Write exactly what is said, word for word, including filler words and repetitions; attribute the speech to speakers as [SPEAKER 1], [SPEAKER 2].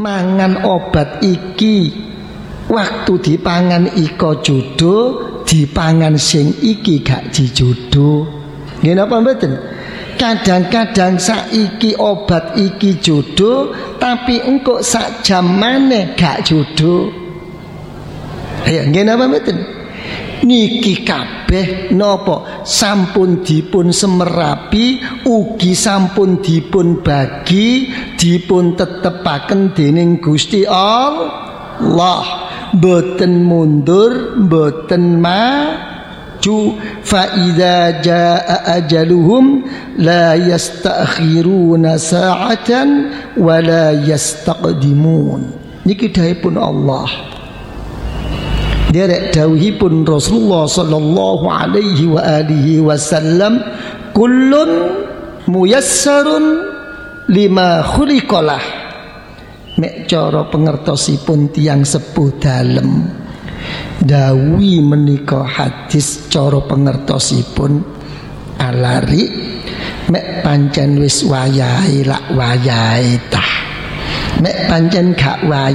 [SPEAKER 1] mangan obat iki waktu dipangan iko judo, dipangan sing iki gak dijudo. Nggih napa mboten? Kadang-kadang saiki obat iki judo, tapi engkau sak jam maneh gak judo. Ayo nggih napa mboten? Niki kabeh napa sampun dipun semerapi, ugi sampun dipun bagi, dipun tetepaken dening Gusti Allah. Mboten mundur, mboten maju. Fa idza jaa ajaluhum la yastakhiruna sa'atan wa la yastaqdimun. Niki dawuhipun Allah. Derek dawuhipun Rasulullah sallallahu alaihi wa alihi wasallam, kullun muyassarun lima khuliqalah. Mek cara pengertosipun tiyang sepuh dalem dawuhi menika hadis cara pengertosipun alari mek pancen wis wayahe lak wayahe tah, mek pancen gak wayahe